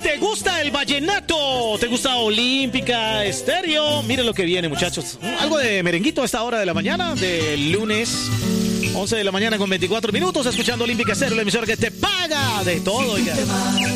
¿Te gusta el vallenato? ¿Te gusta Olímpica Estéreo? Mire lo que viene, muchachos. Algo de merenguito a esta hora de la mañana, del lunes 11 de la mañana con 24 minutos, escuchando Olímpica Estéreo, la emisora que te paga de todo, oiga.